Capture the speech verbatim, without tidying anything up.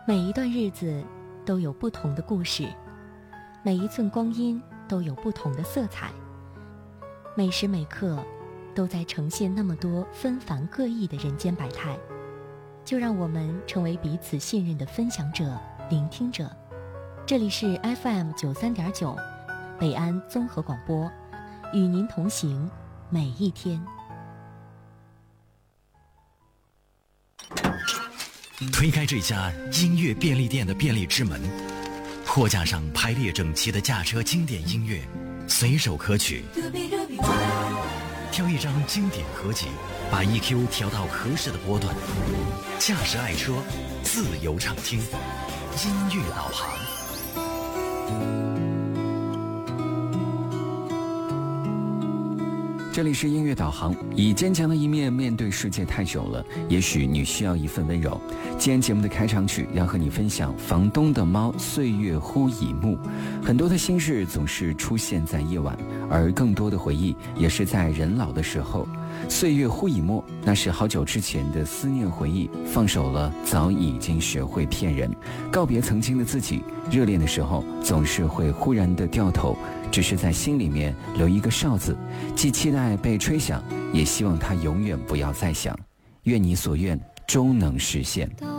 每一段日子都有不同的故事，每一寸光阴都有不同的色彩，每时每刻都在呈现那么多纷繁各异的人间百态。就让我们成为彼此信任的分享者、聆听者。这里是 F M 九三点九，北安综合广播，与您同行每一天。 推开这家音乐便利店的便利之门，货架上排列整齐的驾车经典音乐，随手可取。挑一张经典合集，把 E Q 调到合适的波段，驾驶爱车，自由畅听，音乐导航。 这里是音乐导航。以坚强的一面面对世界太久了，也许你需要一份温柔。今天节目的开场曲要和你分享房东的猫岁月忽已暮。很多的心事总是出现在夜晚，而更多的回忆也是在人老的时候。岁月忽已没，那是好久之前的思念回忆，放手了早已经学会骗人。告别曾经的自己，热恋的时候总是会忽然的掉头，只是在心里面留一个哨字，既期待被吹响，也希望它永远不要再响。愿你所愿终能实现。